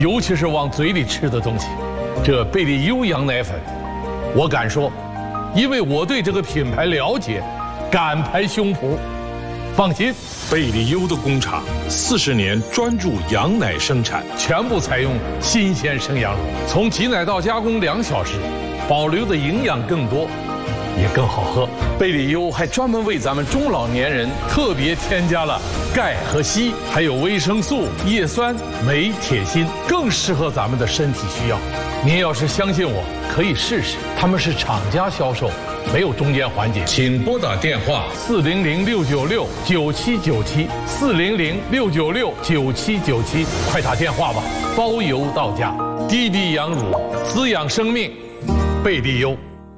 尤其是往嘴里吃的东西。这贝利优羊奶粉，我敢说，因为我对这个品牌了解，敢拍胸脯。放心， 贝利优的工厂40年专注羊奶生产， 全部采用新鲜生羊乳，从挤奶到加工2小时，保留的营养更多，也更好喝。贝利优还专门为咱们中老年人特别添加了钙和硒，还有维生素、叶酸、镁、铁、锌，更适合咱们的身体需要。您要是相信我，可以试试，他们是厂家销售，没有中间环节。请拨打电话400-696-9797，400-696-9797，快打电话吧，包邮到家。低低羊乳，滋养生命，贝利优。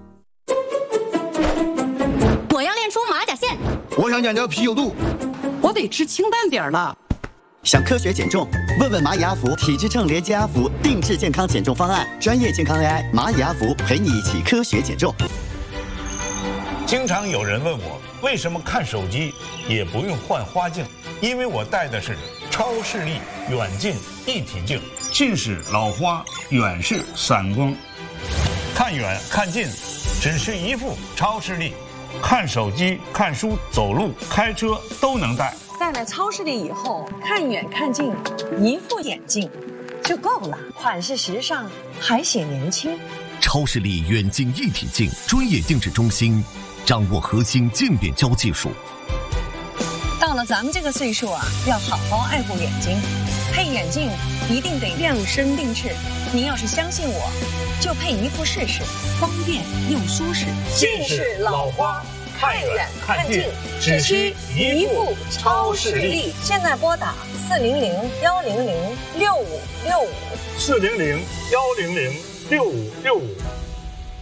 我要练出马甲线， 我想减掉啤酒肚， 我得吃清淡点了。 想科学减重？问问蚂蚁阿福体脂秤连接阿福定制健康减重方案，专业健康 AI 蚂蚁阿福陪你一起科学减重。 经常有人问我，为什么看手机也不用换花镜？因为我戴的是超视力远近一体镜，近视老花，远视散光，看远看近，只是一副超视力，看手机、看书、走路、开车都能戴。 戴了超视力以后，看远看近，一副眼镜就够了，款式时尚，还显年轻。 超视力远近一体镜专业定制中心，掌握核心渐变焦技术。 到了咱们这个岁数啊，要好好爱护眼睛，配眼镜一定得量身定制。您要是相信我，就配一副试试，方便又舒适。 近视老花，看远看近，只需一副超视力。 现在拨打400-100-6565，400-100-6565。